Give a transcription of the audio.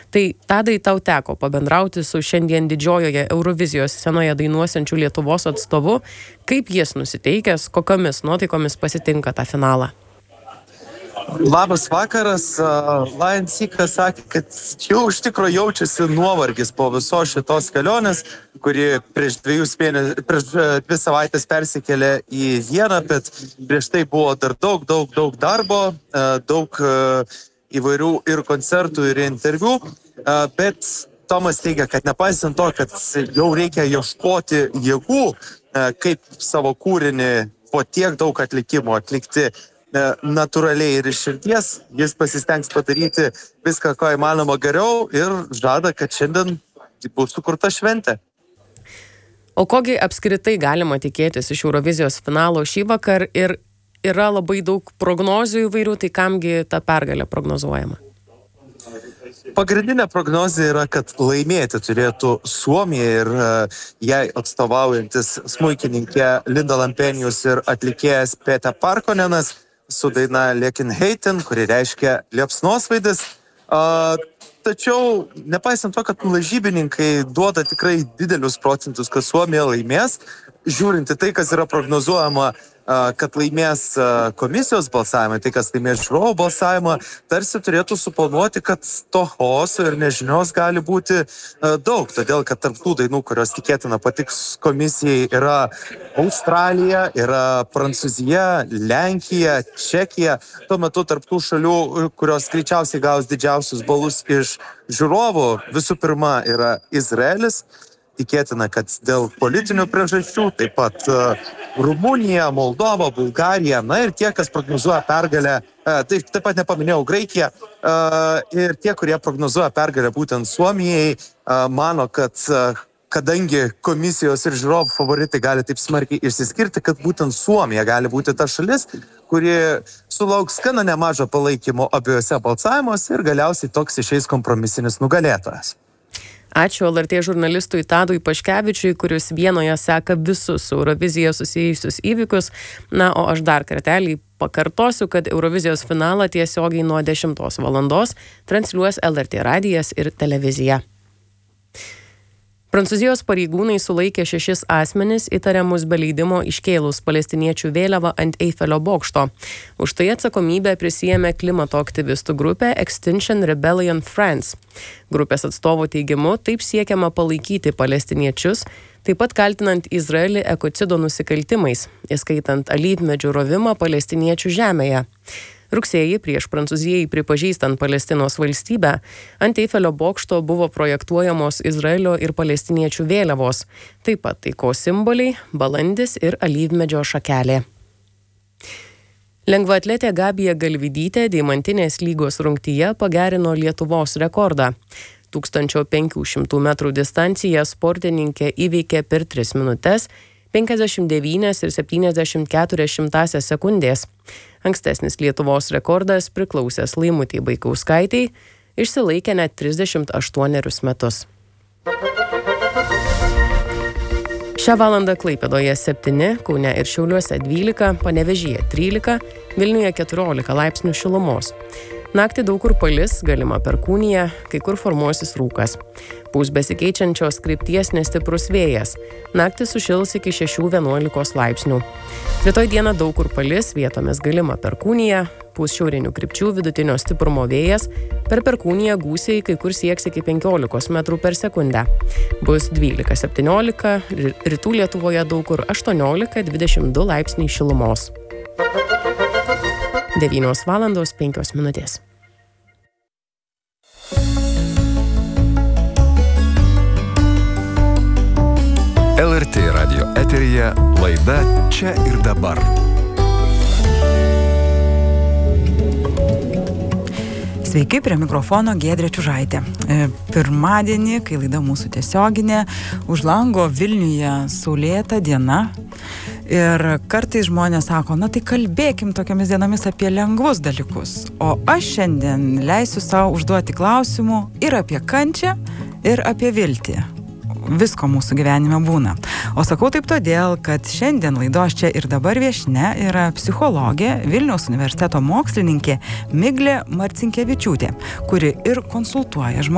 Tai Tadai, tau teko pabendrauti su šiandien didžiojoje Eurovizijos scenoje dainuosiančių Lietuvos atstovu. Kaip jis nusiteikęs, kokiomis nuotaikomis pasitinka tą finalą? Labas vakaras. Lion Seekas sakė, kad jau iš tikrųjų jaučiasi nuovargis po visos šitos kelionės, kuri prieš 2 savaitės persikėlė į Vieną, bet prieš tai buvo dar daug darbo, daug įvairių ir koncertų, ir interviu, bet Tomas teigia, kad nepaisant to, kad jau reikia ieškoti jėgų, kaip savo kūrinį po tiek daug atlikimo atlikti natūraliai ir iš širdies, jis pasistengs padaryti viską, ko įmanoma geriau ir žada, kad šiandien bus sukurta šventė. O kogi apskritai galima tikėtis iš Eurovizijos finalo šį vakar ir yra labai daug prognozių įvairių, tai kamgi ta pergalė prognozuojama? Pagrindinė prognozė yra, kad laimėti turėtų Suomija ir jai atstovaujantis smuikininkė Linda Lampenius ir atlikėjas Pete Parkonenas su daina Lekin Heiten, kuri reiškia liepsnosvaidis. Tačiau, nepaisant to, kad lažybininkai duoda tikrai didelius procentus, kad Suomija laimės, žiūrint į tai, kas yra prognozuojama, kad laimės komisijos balsavimą, tai kas laimės žiūrovų balsavimą, tarsi turėtų suponuoti, kad to chaoso ir nežinios gali būti daug. Todėl, kad tarp tų dainų, kurios tikėtina patiks komisijai, yra Australija, yra Prancūzija, Lenkija, Čekija. Tuo metu tarp tų šalių, kurios greičiausiai gaus didžiausius balus iš žiūrovų, visų pirma yra Izraelis. Tikėtina, kad dėl politinių priežasčių, taip pat Rumunija, Moldova, Bulgarija, na ir tie, kas prognozuoja pergalę, taip pat nepaminėjau Graikiją, ir tie, kurie prognozuoja pergalę būtent Suomijai, mano, kad kadangi komisijos ir žiūrovų favoritai gali taip smarkiai išsiskirti, kad būtent Suomija gali būti ta šalis, kuri sulauks gana nemažo palaikymo abiejose balsavimuose ir galiausiai toks išeis kompromisinis nugalėtojas. Ačiū LRT žurnalistui Tadui Paškevičiui, kuris Vienoje seka visus su Eurovizija susijusius įvykius. Na, o aš dar kartelį pakartosiu, kad Eurovizijos finalą tiesiogiai nuo 10 valandos transliuos LRT radijas ir televizija. Prancūzijos pareigūnai sulaikė 6 asmenis įtariamus be leidimo iškėlus palestiniečių vėliavą ant Eifelio bokšto. Už tai atsakomybę prisiėmė klimato aktyvistų grupė Extinction Rebellion France. Grupės atstovų teigimu taip siekiama palaikyti palestiniečius, taip pat kaltinant Izraelį ekocido nusikaltimais, įskaitant alyvmedžių rovimą palestiniečių žemėje. Rugsėjį prieš Prancūzijai pripažįstant Palestinos valstybę, ant Eifelio bokšto buvo projektuojamos Izraelio ir palestiniečių vėliavos, taip pat taikos simboliai, balandis ir alyvmedžio šakelė. Lengvaatletė Gabija Galvydytė deimantinės lygos rungtyje pagerino Lietuvos rekordą. 1500 metrų distanciją sportininkė įveikė per 3 minutes, 59 ir 74 sekundės. Ankstesnis Lietuvos rekordas priklausęs Laimutei Baikauskaitei išsilaikė net 38 metus. Šią valandą Klaipėdoje 7, Kaune ir Šiauliuose 12, Panevėžyje 13, Vilniuje 14 laipsnių šilumos. Naktį daug kur palis, galima perkūnija, kai kur formuosis rūkas. Pūs besikeičiančios krypties nestiprus vėjas. Naktį sušils iki 6-11 laipsnių. Rytoj dieną daug kur palis, vietomis galima perkūnija, pūs šiaurinių krypčių vidutinio stiprumo vėjas, per perkūniją gūsiai kai kur sieks iki 15 metrų per sekundę. Bus 12-17, rytų Lietuvoje daug kur 18-22 laipsniai šilumos. 9 valandos 5 minutės. LRT radio eteryje laida Čia ir dabar. Sveiki, prie mikrofono Giedrė Čiužaitė. Pirmadienį, kai laida mūsų tiesioginė, už lango Vilniuje saulėta diena. Ir kartais žmonės sako, na tai kalbėkim tokiamis dienomis apie lengvus dalykus. O aš šiandien leisiu savo užduoti klausimų ir apie kančią, ir apie viltį. Visko mūsų gyvenime būna. O sakau taip todėl, kad šiandien laidos Čia ir dabar viešnia yra psichologė, Vilniaus universiteto mokslininkė Miglė Marcinkevičiūtė, kuri ir konsultuoja žmones